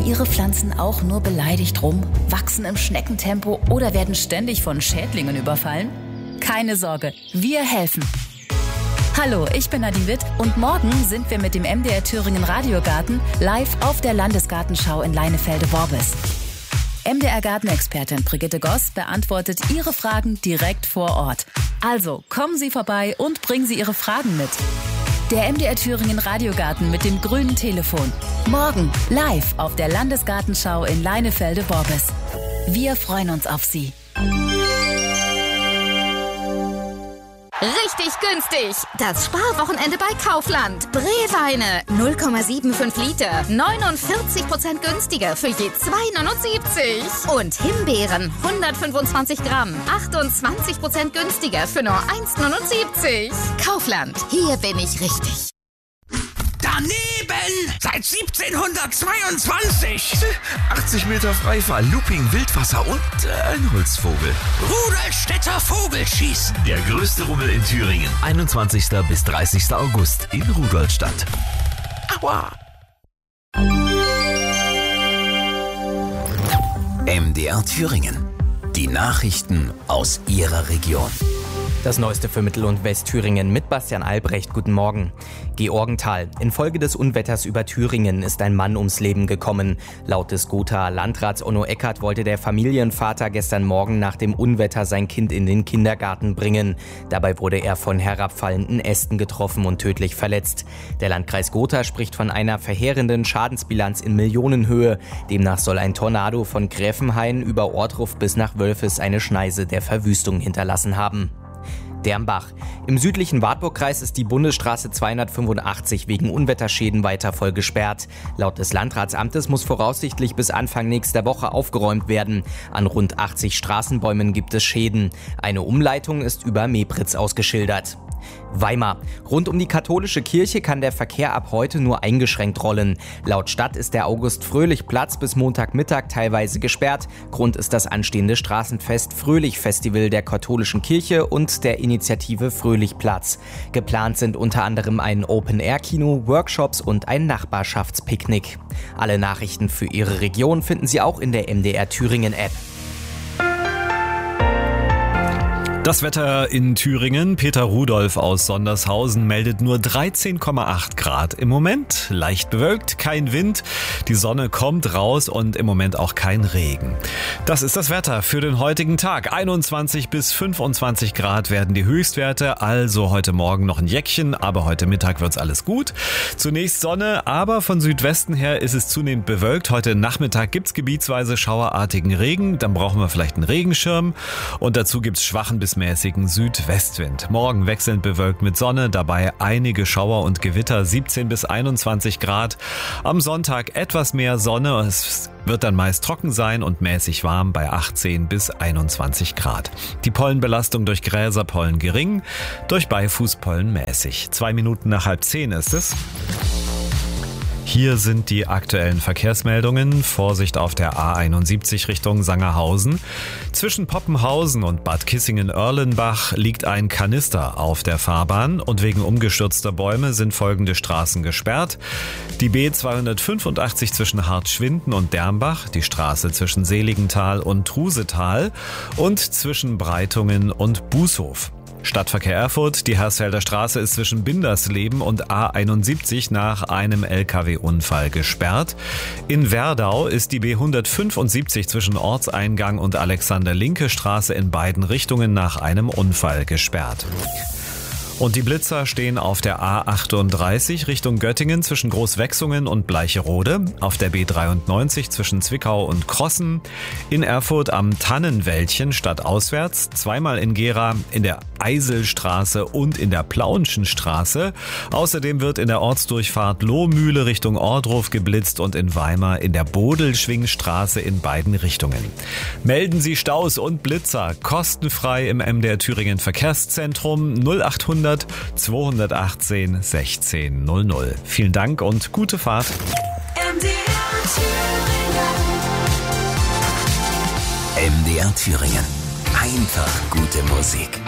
liegen Ihre Pflanzen auch nur beleidigt rum, wachsen im Schneckentempo oder werden ständig von Schädlingen überfallen? Keine Sorge, wir helfen. Hallo, ich bin Nadine Witt und morgen sind wir mit dem MDR Thüringen Radiogarten live auf der Landesgartenschau in Leinefelde-Worbis. MDR Gartenexpertin Brigitte Goss beantwortet Ihre Fragen direkt vor Ort. Also kommen Sie vorbei und bringen Sie Ihre Fragen mit. Der MDR Thüringen Radiogarten mit dem grünen Telefon. Morgen live auf der Landesgartenschau in Leinefelde-Worbis. Wir freuen uns auf Sie. Richtig günstig! Das Sparwochenende bei Kaufland. Breweine 0,75 Liter, 49% günstiger für je 2,79. Und Himbeeren 125 Gramm, 28% günstiger für nur 1,79. Kaufland, hier bin ich richtig. Daneben! Seit 1722! 80 Meter Freifall, Looping, Wildwasser und ein Holzvogel. Rudolstädter Vogelschießen! Der größte Rummel in Thüringen. 21. bis 30. August in Rudolstadt. Aua! MDR Thüringen. Die Nachrichten aus Ihrer Region. Das Neueste für Mittel- und Westthüringen mit Bastian Albrecht. Guten Morgen. Georgenthal. Infolge des Unwetters über Thüringen ist ein Mann ums Leben gekommen. Laut des Gothaer Landrats Onno Eckert wollte der Familienvater gestern Morgen nach dem Unwetter sein Kind in den Kindergarten bringen. Dabei wurde er von herabfallenden Ästen getroffen und tödlich verletzt. Der Landkreis Gotha spricht von einer verheerenden Schadensbilanz in Millionenhöhe. Demnach soll ein Tornado von Gräfenhain über Ortruf bis nach Wölfes eine Schneise der Verwüstung hinterlassen haben. Dermbach. Im südlichen Wartburgkreis ist die Bundesstraße 285 wegen Unwetterschäden weiter voll gesperrt. Laut des Landratsamtes muss voraussichtlich bis Anfang nächster Woche aufgeräumt werden. An rund 80 Straßenbäumen gibt es Schäden. Eine Umleitung ist über Mebritz ausgeschildert. Weimar. Rund um die katholische Kirche kann der Verkehr ab heute nur eingeschränkt rollen. Laut Stadt ist der August-Fröhlich-Platz bis Montagmittag teilweise gesperrt. Grund ist das anstehende Straßenfest Fröhlich-Festival der katholischen Kirche und der Initiative Fröhlich-Platz. Geplant sind unter anderem ein Open-Air-Kino, Workshops und ein Nachbarschaftspicknick. Alle Nachrichten für Ihre Region finden Sie auch in der MDR Thüringen-App. Das Wetter in Thüringen. Peter Rudolph aus Sondershausen meldet nur 13,8 Grad. Im Moment leicht bewölkt, kein Wind, die Sonne kommt raus und im Moment auch kein Regen. Das ist das Wetter für den heutigen Tag. 21 bis 25 Grad werden die Höchstwerte, also heute Morgen noch ein Jäckchen, aber heute Mittag wird's alles gut. Zunächst Sonne, aber von Südwesten her ist es zunehmend bewölkt. Heute Nachmittag gibt's gebietsweise schauerartigen Regen, dann brauchen wir vielleicht einen Regenschirm und dazu gibt's schwachen bis mäßigen Südwestwind. Morgen wechselnd bewölkt mit Sonne, dabei einige Schauer und Gewitter, 17 bis 21 Grad. Am Sonntag etwas mehr Sonne, es wird dann meist trocken sein und mäßig warm bei 18 bis 21 Grad. Die Pollenbelastung durch Gräserpollen gering, durch Beifußpollen mäßig. 2 Minuten nach 9:30 ist es. Hier sind die aktuellen Verkehrsmeldungen. Vorsicht auf der A71 Richtung Sangerhausen. Zwischen Poppenhausen und Bad Kissingen-Erlenbach liegt ein Kanister auf der Fahrbahn und wegen umgestürzter Bäume sind folgende Straßen gesperrt. Die B285 zwischen Hartschwinden und Dermbach, die Straße zwischen Seligenthal und Trusetal und zwischen Breitungen und Bußhof. Stadtverkehr Erfurt, die Hersfelder Straße ist zwischen Bindersleben und A71 nach einem LKW-Unfall gesperrt. In Werdau ist die B175 zwischen Ortseingang und Alexander-Linke-Straße in beiden Richtungen nach einem Unfall gesperrt. Und die Blitzer stehen auf der A38 Richtung Göttingen zwischen Großwechsungen und Bleicherode, auf der B93 zwischen Zwickau und Krossen, in Erfurt am Tannenwäldchen stadtauswärts, zweimal in Gera, in der Eiselstraße und in der Plaunschen Straße. Außerdem wird in der Ortsdurchfahrt Lohmühle Richtung Ohrdruf geblitzt und in Weimar in der Bodelschwingstraße in beiden Richtungen. Melden Sie Staus und Blitzer kostenfrei im MDR Thüringen Verkehrszentrum 0800 218 1600. Vielen Dank und gute Fahrt. MDR Thüringen. Einfach gute Musik.